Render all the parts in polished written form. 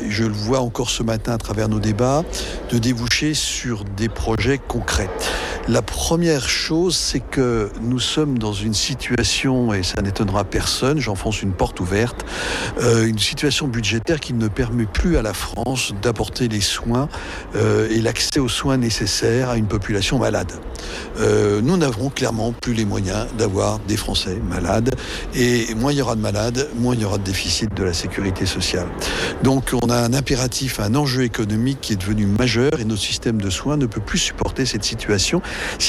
je le vois encore ce matin à travers nos débats, de déboucher sur des projets concrets. La première chose, c'est que nous sommes dans une situation, et ça n'étonnera personne, j'enfonce une porte ouverte, une situation budgétaire qui ne permet plus à la France d'apporter les soins et l'accès aux soins nécessaires à une population malade. Nous n'avons clairement plus les moyens d'avoir des Français malades, et moins il y aura de malades, moins il y aura de déficit de la sécurité sociale. Donc on a un impératif, un enjeu économique qui est devenu majeur, et notre système de soins ne peut plus supporter cette situation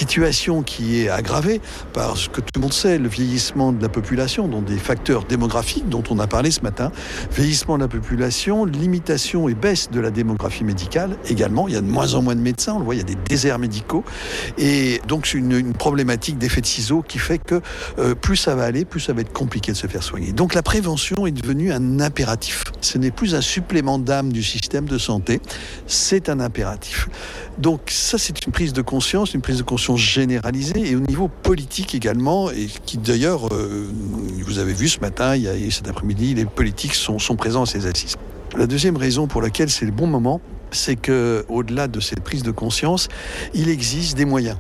qui est aggravée par ce que tout le monde sait, le vieillissement de la population, dont des facteurs démographiques dont on a parlé ce matin, vieillissement de la population, limitation et baisse de la démographie médicale également, il y a de moins en moins de médecins, on le voit, il y a des déserts médicaux, et donc c'est une problématique d'effet de ciseau qui fait que plus ça va aller, plus ça va être compliqué de se faire soigner. Donc la prévention est devenue un impératif. Ce n'est plus un supplément d'âme du système de santé, c'est un impératif. Donc ça, c'est une prise de conscience généralisée, et au niveau politique également, et qui d'ailleurs, vous avez vu ce matin, cet après-midi, les politiques sont présents à ces assises. La deuxième raison pour laquelle c'est le bon moment, c'est que, au-delà de cette prise de conscience, il existe des moyens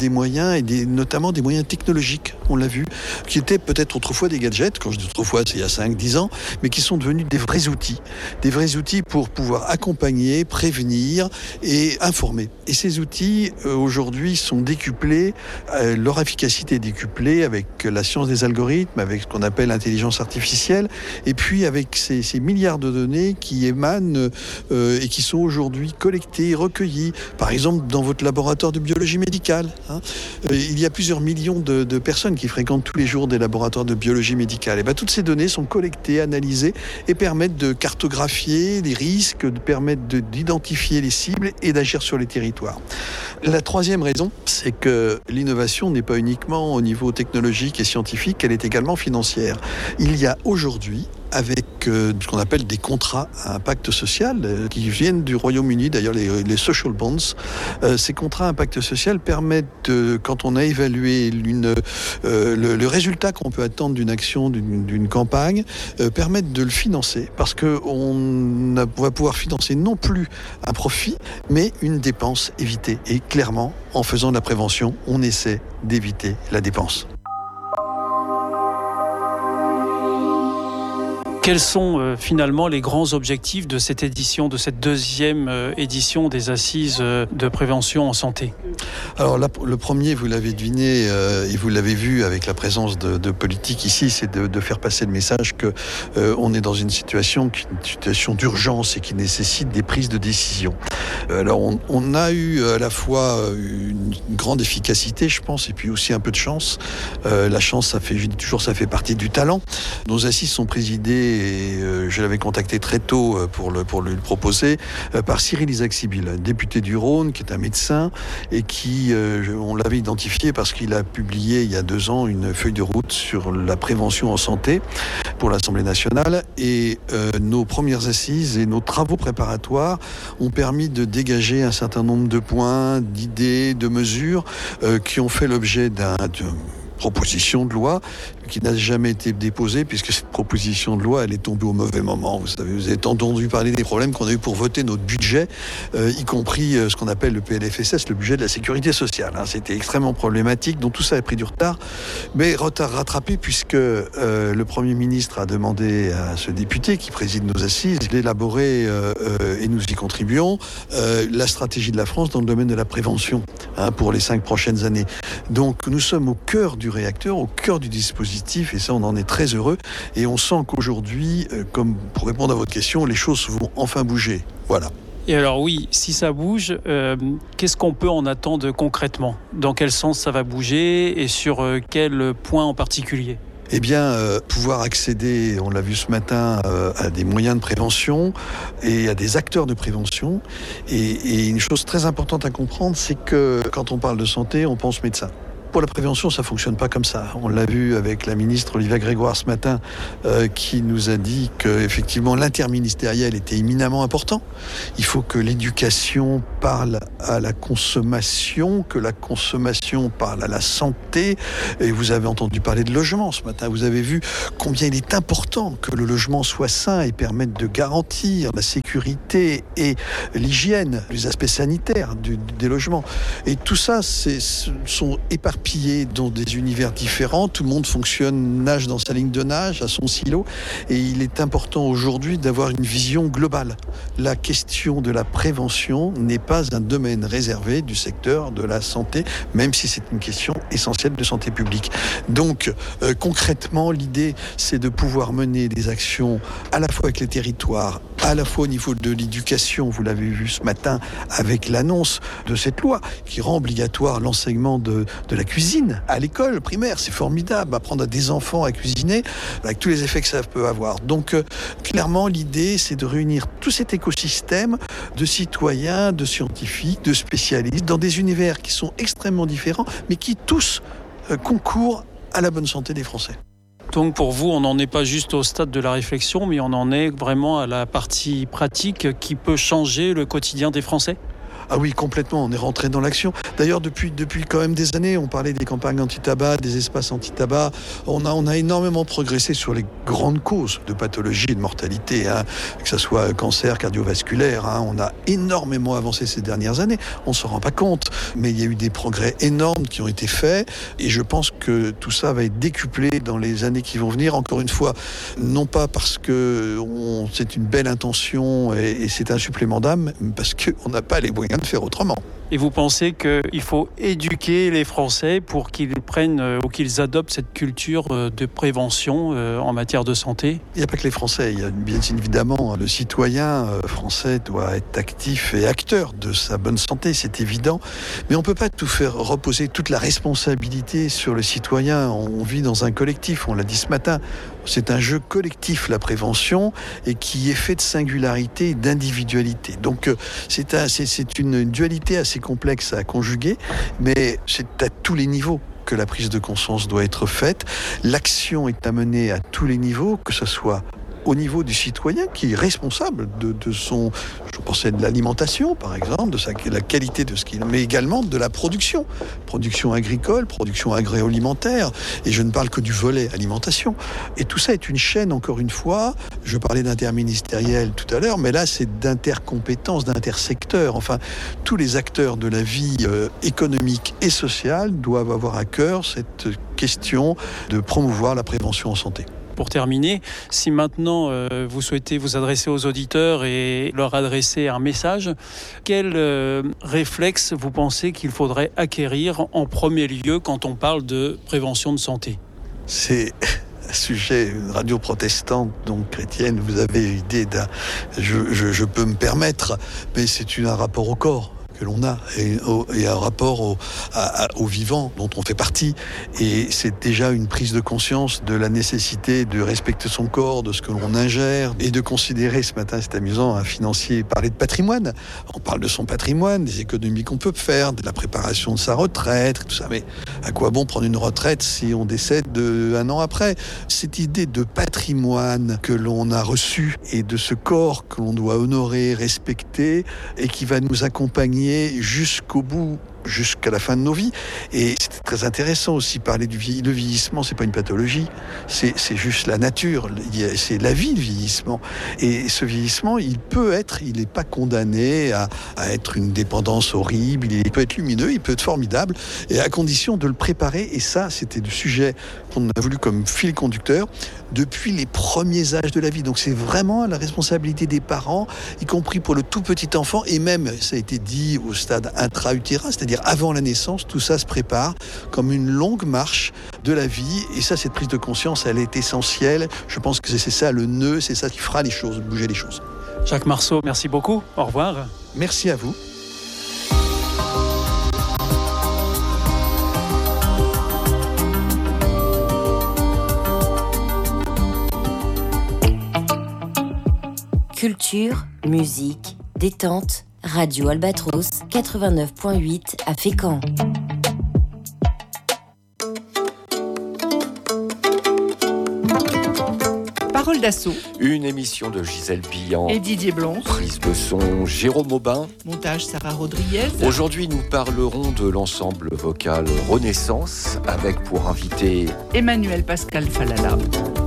et notamment des moyens technologiques, on l'a vu, qui étaient peut-être autrefois des gadgets, quand je dis autrefois, c'est il y a 5-10 ans, mais qui sont devenus des vrais outils pour pouvoir accompagner, prévenir et informer. Et ces outils, aujourd'hui, sont décuplés, leur efficacité est décuplée avec la science des algorithmes, avec ce qu'on appelle l'intelligence artificielle, et puis avec ces milliards de données qui émanent et qui sont aujourd'hui collectées, recueillies, par exemple dans votre laboratoire de biologie médicale. Il y a plusieurs millions de personnes qui fréquentent tous les jours des laboratoires de biologie médicale. Et toutes ces données sont collectées, analysées et permettent de cartographier les risques, permettent d'identifier les cibles et d'agir sur les territoires. La troisième raison, c'est que l'innovation n'est pas uniquement au niveau technologique et scientifique, elle est également financière. Il y a aujourd'hui, avec ce qu'on appelle des contrats à impact social, qui viennent du Royaume-Uni, d'ailleurs les social bonds. Ces contrats à impact social permettent, quand on a évalué le résultat qu'on peut attendre d'une action, d'une campagne, permettent de le financer, parce qu'on va pouvoir financer non plus un profit, mais une dépense évitée. Et clairement, en faisant de la prévention, on essaie d'éviter la dépense. Quels sont finalement les grands objectifs de cette édition, de cette deuxième édition des Assises de prévention en santé ? Alors là, le premier, vous l'avez deviné et vous l'avez vu avec la présence de politiques ici, c'est de faire passer le message qu'on est dans une situation d'urgence et qui nécessite des prises de décision. Alors on a eu à la fois une grande efficacité, je pense, et puis aussi un peu de chance. La chance, je dis toujours, ça fait partie du talent. Nos assises sont présidées, et je l'avais contacté très tôt pour lui proposer, par Cyril Isaac-Sibyl, député du Rhône, qui est un médecin et qui, on l'avait identifié parce qu'il a publié il y a 2 ans une feuille de route sur la prévention en santé pour l'Assemblée nationale. Et nos premières assises et nos travaux préparatoires ont permis de dégager un certain nombre de points, d'idées, de mesures qui ont fait l'objet d'une proposition de loi qui n'a jamais été déposée, puisque cette proposition de loi, elle est tombée au mauvais moment. Vous savez, vous avez entendu parler des problèmes qu'on a eu pour voter notre budget, y compris ce qu'on appelle le PLFSS, le budget de la sécurité sociale. C'était extrêmement problématique, donc tout ça a pris du retard, mais retard rattrapé, puisque le Premier ministre a demandé à ce député qui préside nos assises d'élaborer, et nous y contribuons, la stratégie de la France dans le domaine de la prévention pour les 5 prochaines années. Donc nous sommes au cœur du réacteur, au cœur du dispositif, et ça on en est très heureux, et on sent qu'aujourd'hui, comme pour répondre à votre question, les choses vont enfin bouger. Voilà. Et alors oui, si ça bouge, qu'est-ce qu'on peut en attendre concrètement ? Dans quel sens ça va bouger et sur quel point en particulier ? Eh bien, pouvoir accéder, on l'a vu ce matin, à des moyens de prévention et à des acteurs de prévention. Et une chose très importante à comprendre, c'est que quand on parle de santé, on pense médecin. Pour la prévention, ça ne fonctionne pas comme ça. On l'a vu avec la ministre Olivia Grégoire ce matin, qui nous a dit qu'effectivement l'interministériel était éminemment important. Il faut que l'éducation parle à la consommation, que la consommation parle à la santé. Et vous avez entendu parler de logement ce matin. Vous avez vu combien il est important que le logement soit sain et permette de garantir la sécurité et l'hygiène, les aspects sanitaires des logements. Et tout ça, sont éparpillés dans des univers différents. Tout le monde fonctionne, nage dans sa ligne de nage, à son silo. Et il est important aujourd'hui d'avoir une vision globale. La question de la prévention n'est pas un domaine réservé du secteur de la santé, même si c'est une question essentielle de santé publique. Donc, concrètement, l'idée, c'est de pouvoir mener des actions à la fois avec les territoires, à la fois au niveau de l'éducation. Vous l'avez vu ce matin avec l'annonce de cette loi qui rend obligatoire l'enseignement de la cuisine à l'école primaire. C'est formidable, apprendre à des enfants à cuisiner avec tous les effets que ça peut avoir. Donc clairement, l'idée, c'est de réunir tout cet écosystème de citoyens, de scientifiques, de spécialistes dans des univers qui sont extrêmement différents, mais qui tous concourent à la bonne santé des Français. Donc pour vous, on n'en est pas juste au stade de la réflexion, mais on en est vraiment à la partie pratique qui peut changer le quotidien des Français ? Ah oui, complètement, on est rentré dans l'action. D'ailleurs, depuis quand même des années, on parlait des campagnes anti-tabac, des espaces anti-tabac. On a énormément progressé sur les grandes causes de pathologie et de mortalité, que ce soit cancer, cardiovasculaire. On a énormément avancé ces dernières années. On ne s'en rend pas compte, mais il y a eu des progrès énormes qui ont été faits. Et je pense que tout ça va être décuplé dans les années qui vont venir. Encore une fois, non pas parce que c'est une belle intention et c'est un supplément d'âme, mais parce qu'on n'a pas les moyens de faire autrement. Et vous pensez qu'il faut éduquer les Français pour qu'ils prennent ou qu'ils adoptent cette culture de prévention en matière de santé ? Il n'y a pas que les Français. Il y a bien évidemment le citoyen français doit être actif et acteur de sa bonne santé, c'est évident. Mais on ne peut pas tout faire reposer toute la responsabilité sur le citoyen. On vit dans un collectif, on l'a dit ce matin. C'est un jeu collectif, la prévention, et qui est fait de singularité et d'individualité. Donc c'est une dualité assez complexe à conjuguer, mais c'est à tous les niveaux que la prise de conscience doit être faite. L'action est à mener à tous les niveaux, que ce soit au niveau du citoyen qui est responsable de son, je pensais de l'alimentation par exemple, de la qualité de ce qu'il, mais également de la production agricole, production agroalimentaire, et je ne parle que du volet alimentation. Et tout ça est une chaîne, encore une fois. Je parlais d'interministériel tout à l'heure, mais là c'est d'intercompétences, d'intersecteurs. Enfin, tous les acteurs de la vie économique et sociale doivent avoir à cœur cette question de promouvoir la prévention en santé. Pour terminer, si maintenant vous souhaitez vous adresser aux auditeurs et leur adresser un message, quel réflexe vous pensez qu'il faudrait acquérir en premier lieu quand on parle de prévention de santé ? C'est un sujet, une radio protestante, donc chrétienne, vous avez l'idée je peux me permettre, mais c'est un rapport au corps que l'on a et un rapport au vivant dont on fait partie, et c'est déjà une prise de conscience de la nécessité de respecter son corps, de ce que l'on ingère, et de considérer, ce matin c'est amusant, un financier parlait de patrimoine, on parle de son patrimoine, des économies qu'on peut faire, de la préparation de sa retraite, tout ça, mais à quoi bon prendre une retraite si on décède un an après ? Cette idée de patrimoine que l'on a reçu et de ce corps que l'on doit honorer, respecter, et qui va nous accompagner jusqu'au bout, jusqu'à la fin de nos vies. Et c'était très intéressant aussi parler du vieillissement. Le vieillissement, c'est pas une pathologie, c'est juste la nature, c'est la vie, le vieillissement. Et ce vieillissement, il n'est pas condamné à être une dépendance horrible, il peut être lumineux, il peut être formidable, et à condition de le préparer. Et ça, c'était le sujet qu'on a voulu comme fil conducteur depuis les premiers âges de la vie. Donc c'est vraiment la responsabilité des parents, y compris pour le tout petit enfant, et même, ça a été dit, au stade intra-utérin, c'est-à-dire avant la naissance, tout ça se prépare comme une longue marche de la vie. Et ça, cette prise de conscience, elle est essentielle. Je pense que c'est ça le nœud, c'est ça qui fera les choses, bouger les choses. Jacques Marceau, merci beaucoup. Au revoir. Merci à vous. Culture, musique, détente, Radio Albatros 89.8 à Fécamp. Carole Dassault. Une émission de Gisèle Billan. Et Didier Blonche. Prise de son, Jérôme Aubin. Montage, Sarah Rodriguez. Aujourd'hui, nous parlerons de l'ensemble vocal Renaissance, avec pour invité Emmanuel Pascal Falala.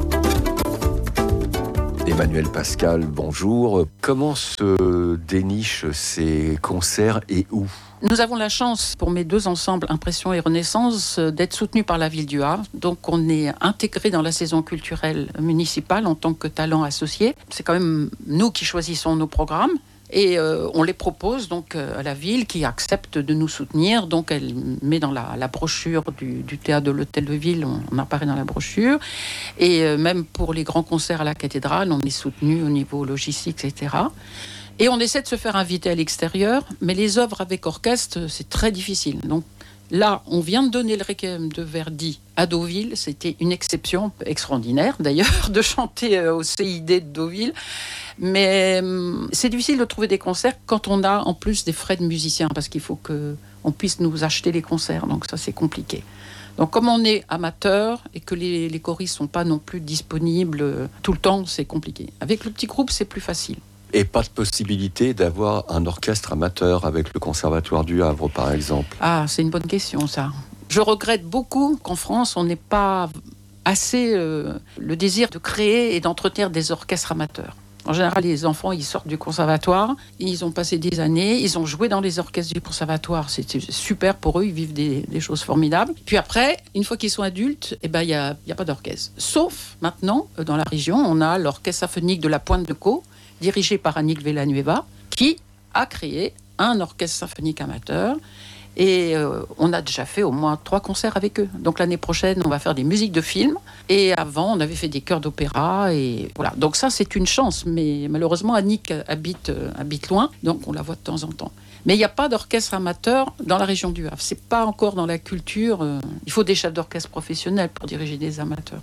Emmanuel Pascal, bonjour. Comment se dénichent ces concerts et où ? Nous avons la chance, pour mes deux ensembles, Impression et Renaissance, d'être soutenus par la ville du Havre. Donc on est intégré dans la saison culturelle municipale en tant que talent associé. C'est quand même nous qui choisissons nos programmes. Et on les propose donc à la ville qui accepte de nous soutenir. Donc elle met dans la brochure du théâtre de l'Hôtel de Ville, on apparaît dans la brochure. Et même pour les grands concerts à la cathédrale, on est soutenu au niveau logistique, etc. Et on essaie de se faire inviter à l'extérieur, mais les œuvres avec orchestre, c'est très difficile. Donc là, on vient de donner le Requiem de Verdi à Deauville. C'était une exception extraordinaire, d'ailleurs, de chanter au CID de Deauville. Mais c'est difficile de trouver des concerts quand on a en plus des frais de musiciens, parce qu'il faut qu'on puisse nous acheter les concerts. Donc ça, c'est compliqué. Donc comme on est amateur et que les choristes ne sont pas non plus disponibles tout le temps, c'est compliqué. Avec le petit groupe, c'est plus facile. Et pas de possibilité d'avoir un orchestre amateur avec le Conservatoire du Havre, par exemple ? Ah, c'est une bonne question, ça. Je regrette beaucoup qu'en France, on n'ait pas assez le désir de créer et d'entretenir des orchestres amateurs. En général, les enfants, ils sortent du conservatoire, ils ont passé des années, ils ont joué dans les orchestres du conservatoire, c'était super pour eux, ils vivent des choses formidables. Puis après, une fois qu'ils sont adultes, il n'y a pas d'orchestre. Sauf maintenant, dans la région, on a l'orchestre symphonique de la Pointe de Caux, dirigé par Annick Villanueva, qui a créé un orchestre symphonique amateur. Et on a déjà fait au moins 3 concerts avec eux. Donc l'année prochaine, on va faire des musiques de films. Et avant, on avait fait des chœurs d'opéra. Et voilà. Donc ça, c'est une chance. Mais malheureusement, Annick habite loin. Donc on la voit de temps en temps. Mais il n'y a pas d'orchestre amateur dans la région du Havre. C'est pas encore dans la culture. Il faut des chefs d'orchestre professionnels pour diriger des amateurs.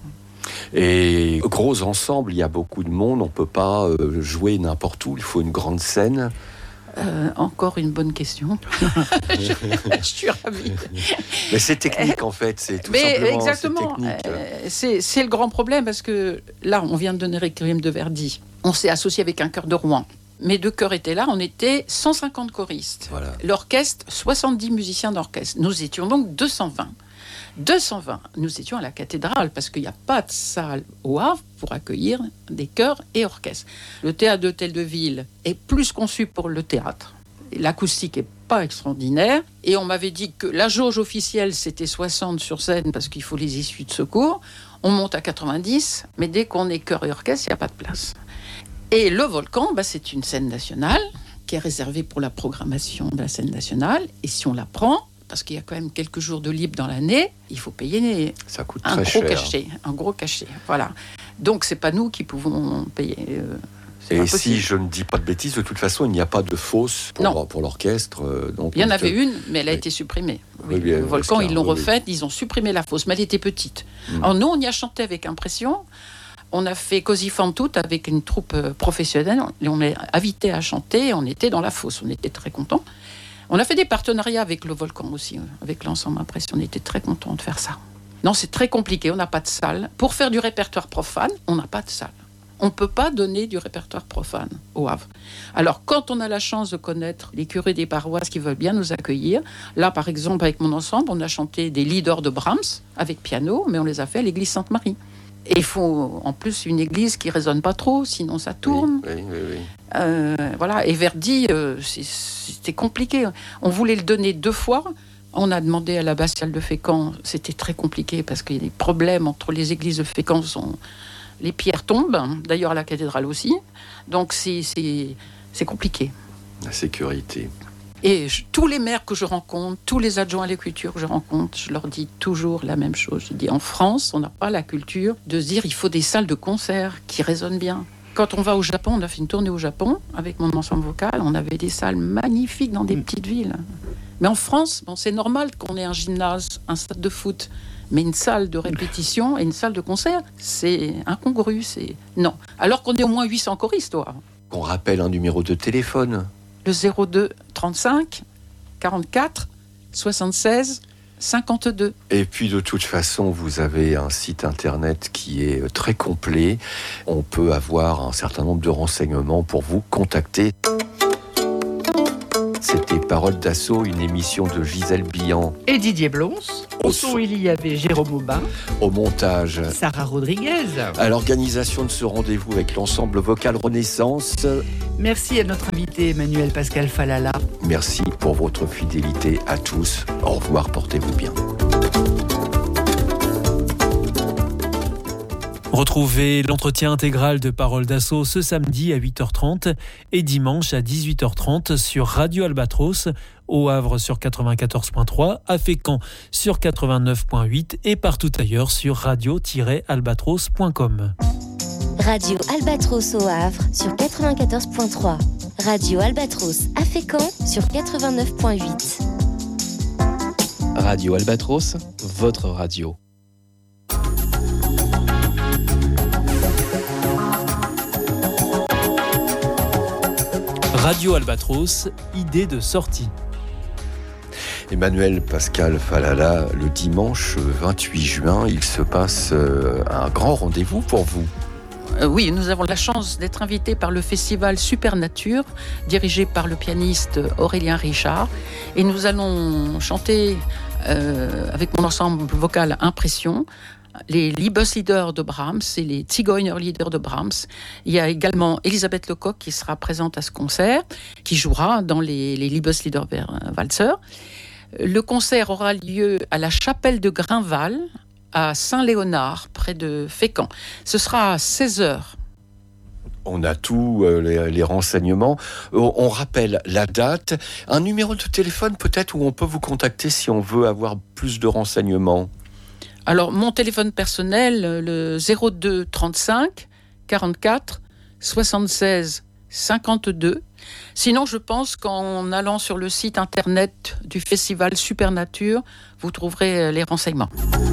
Et gros ensemble, il y a beaucoup de monde. On ne peut pas jouer n'importe où. Il faut une grande scène. Encore une bonne question. je suis ravie. Mais c'est technique en fait, c'est tout simplement. Exactement. C'est le grand problème parce que là, on vient de donner Requiem de Verdi. On s'est associé avec un chœur de Rouen. Mes 2 chœurs étaient là, on était 150 choristes. Voilà. L'orchestre, 70 musiciens d'orchestre. Nous étions donc 220. 220. Nous étions à la cathédrale parce qu'il n'y a pas de salle au Havre pour accueillir des chœurs et orchestres. Le théâtre de l'Hôtel de Ville est plus conçu pour le théâtre. L'acoustique n'est pas extraordinaire. Et on m'avait dit que la jauge officielle, c'était 60 sur scène parce qu'il faut les issues de secours. On monte à 90, mais dès qu'on est chœur et orchestre, il n'y a pas de place. Et le Volcan, c'est une scène nationale qui est réservée pour la programmation de la scène nationale. Et si on la prend, parce qu'il y a quand même quelques jours de libre dans l'année, il faut payer ça coûte un très gros cher. cachet. Un gros cachet, voilà. Donc, c'est pas nous qui pouvons payer. Et si je ne dis pas de bêtises, de toute façon, il n'y a pas de fosse pour l'orchestre. Donc il y en avait une, mais elle a été supprimée. Oui, le Volcan, ils l'ont refaite, ils ont supprimé la fosse, mais elle était petite. Alors nous, on y a chanté avec Impression. On a fait Così fan tutte avec une troupe professionnelle. On est invité à chanter, on était dans la fosse, on était très contents. On a fait des partenariats avec le Volcan aussi, avec l'ensemble Impression. On était très contents de faire ça. Non, c'est très compliqué, on n'a pas de salle. Pour faire du répertoire profane, on n'a pas de salle. On ne peut pas donner du répertoire profane au Havre. Alors, quand on a la chance de connaître les curés des paroisses qui veulent bien nous accueillir, là, par exemple, avec mon ensemble, on a chanté des lieders de Brahms avec piano, mais on les a fait à l'église Sainte-Marie. Et il faut en plus une église qui ne résonne pas trop, sinon ça tourne. Oui. Voilà. Et Verdi, c'était compliqué. On voulait le donner 2 fois. On a demandé à l'abbatiale de Fécamp, c'était très compliqué parce qu'il y a des problèmes entre les églises de Fécamp. Les pierres tombent, d'ailleurs à la cathédrale aussi. Donc c'est compliqué. La sécurité. Et tous les maires que je rencontre, tous les adjoints à la culture que je rencontre, je leur dis toujours la même chose. Je dis, en France, on n'a pas la culture de se dire il faut des salles de concert qui résonnent bien. Quand on va au Japon, on a fait une tournée au Japon avec mon ensemble vocal, on avait des salles magnifiques dans des petites villes. Mais en France, c'est normal qu'on ait un gymnase, un stade de foot, mais une salle de répétition et une salle de concert, c'est incongru, non. Alors qu'on est au moins 800 choristes, toi. On rappelle un numéro de téléphone. Le 02 35 44 76 52. Et puis de toute façon, vous avez un site internet qui est très complet. On peut avoir un certain nombre de renseignements pour vous contacter. C'était Parole d'Assaut, une émission de Gisèle Billan. Et Didier Blons. Au son, il y avait Jérôme Aubin. Au montage, Sarah Rodriguez. à l'organisation de ce rendez-vous avec l'ensemble vocal Renaissance. Merci à notre invité Emmanuel Pascal Falala. Merci pour votre fidélité à tous. Au revoir, portez-vous bien. Retrouvez l'entretien intégral de Parole d'Assaut ce samedi à 8h30 et dimanche à 18h30 sur Radio Albatros, au Havre sur 94.3, à Fécamp sur 89.8 et partout ailleurs sur radio-albatros.com. Radio Albatros au Havre sur 94.3. Radio Albatros à Fécamp sur 89.8. Radio Albatros, votre radio. Radio Albatros, idée de sortie. Emmanuel Pascal Falala, le dimanche 28 juin, il se passe un grand rendez-vous pour vous. Oui, nous avons la chance d'être invités par le festival Supernature, dirigé par le pianiste Aurélien Richard. Et nous allons chanter avec mon ensemble vocal Impression, les Liebeslieder de Brahms et les Zigeunerlieder de Brahms. Il y a également Elisabeth Lecoq qui sera présente à ce concert, qui jouera dans les Liebeslieder Walzer. Le concert aura lieu à la chapelle de Grinval, à Saint-Léonard, près de Fécamp. Ce sera à 16h. On a tous les renseignements. On rappelle la date. Un numéro de téléphone peut-être où on peut vous contacter si on veut avoir plus de renseignements. Alors, mon téléphone personnel, le 02 35 44 76 52. Sinon, je pense qu'en allant sur le site internet du festival Supernature, vous trouverez les renseignements.